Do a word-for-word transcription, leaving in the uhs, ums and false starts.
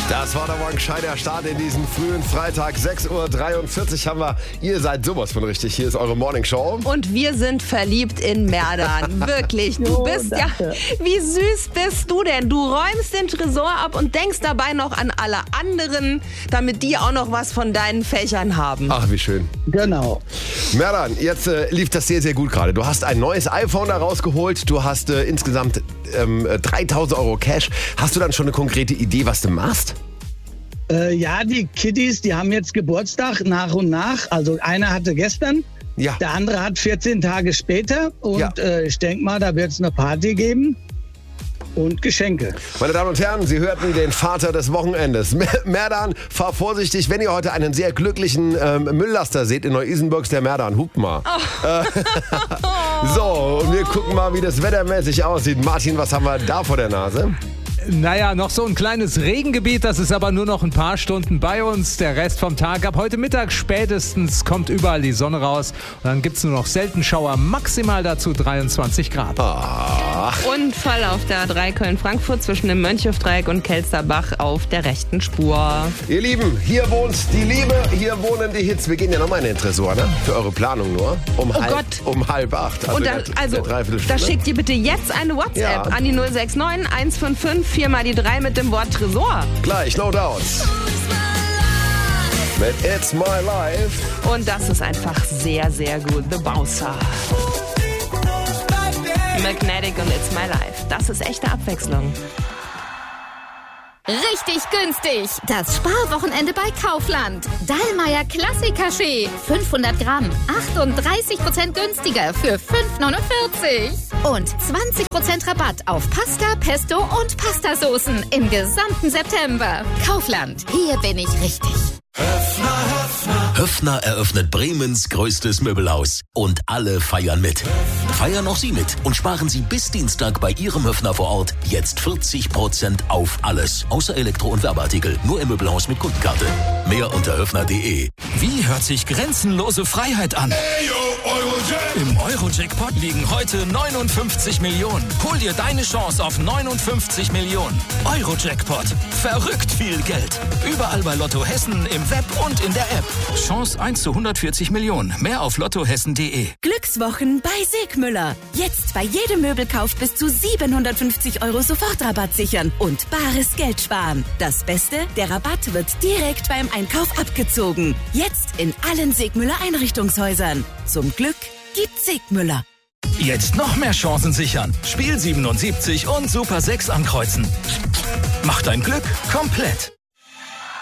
Das war der Morgen Scheider Start in diesem frühen Freitag. sechs Uhr dreiundvierzig haben wir. Ihr seid sowas von richtig. Hier ist eure Morning Show. Und wir sind verliebt in Merdan. Wirklich. Du Oh, bist ja... danke. Wie süß bist du denn? Du räumst den Tresor ab und denkst dabei noch an alle anderen, damit die auch noch was von deinen Fächern haben. Ach, wie schön. Genau. Merdan, jetzt äh, lief das sehr, sehr gut gerade. Du hast ein neues iPhone da rausgeholt. Du hast äh, insgesamt ähm, dreitausend Euro Cash. Hast du dann schon eine konkrete Idee, was du machst? Äh, ja, die Kiddies, die haben jetzt Geburtstag nach und nach. Also einer hatte gestern, Ja. der andere hat vierzehn Tage später. Und Ja. äh, ich denke mal, da wird es eine Party geben und Geschenke. Meine Damen und Herren, Sie hörten den Vater des Wochenendes. Merdan, fahr vorsichtig, wenn ihr heute einen sehr glücklichen ähm, Mülllaster seht in Neu-Isenburg, der Merdan. Hupt mal. Äh, so, und wir gucken mal, wie das wettermäßig aussieht. Martin, was haben wir da vor der Nase? Naja, noch so ein kleines Regengebiet, das ist aber nur noch ein paar Stunden bei uns. Der Rest vom Tag, ab heute Mittag spätestens, kommt überall die Sonne raus. Und dann gibt es nur noch selten Schauer, maximal dazu dreiundzwanzig Grad. Unfall auf der A drei Köln-Frankfurt zwischen dem Mönchhofdreieck und Kelsterbach auf der rechten Spur. Ihr Lieben, hier wohnt die Liebe, hier wohnen die Hits. Wir gehen ja nochmal in den Tresor, ne? Für eure Planung nur. Um, Oh halb, Gott. um halb acht. Also Und da, in der, also, in der Dreiviertelstunde. da schickt ihr bitte jetzt eine WhatsApp Ja. an die null sechs neun eins fünf fünf vier mal die drei mit dem Wort Tresor. Gleich, no doubt. Mit It's My Life. Und das ist einfach sehr, sehr gut. The Bouncer. Magnetic und It's My Life. Das ist echte Abwechslung. Richtig günstig. Das Sparwochenende bei Kaufland. Dallmayr Klassikaschee. fünfhundert Gramm. achtunddreißig Prozent günstiger für fünf neunundvierzig. Und zwanzig Prozent Rabatt auf Pasta, Pesto und Pastasoßen im gesamten September. Kaufland. Hier bin ich richtig. Höffner eröffnet Bremens größtes Möbelhaus. Und alle feiern mit. Feiern auch Sie mit und sparen Sie bis Dienstag bei Ihrem Höffner vor Ort jetzt vierzig Prozent auf alles. Außer Elektro- und Werbeartikel. Nur im Möbelhaus mit Kundenkarte. Mehr unter höffner punkt de. Wie hört sich grenzenlose Freiheit an? Im Euro-Jackpot liegen heute neunundfünfzig Millionen. Hol dir deine Chance auf neunundfünfzig Millionen. Euro-Jackpot. Verrückt viel Geld. Überall bei Lotto Hessen, im Web und in der App. Chance eins zu hundertvierzig Millionen. Mehr auf lottohessen punkt de. Glückswochen bei Segmüller. Jetzt bei jedem Möbelkauf bis zu siebenhundertfünfzig Euro Sofortrabatt sichern und bares Geld sparen. Das Beste, der Rabatt wird direkt beim Einkauf abgezogen. Jetzt in allen Segmüller Einrichtungshäusern. Zum Glück gibt Segmüller. Jetzt noch mehr Chancen sichern. Spiel siebenundsiebzig und Super sechs ankreuzen. Mach dein Glück komplett.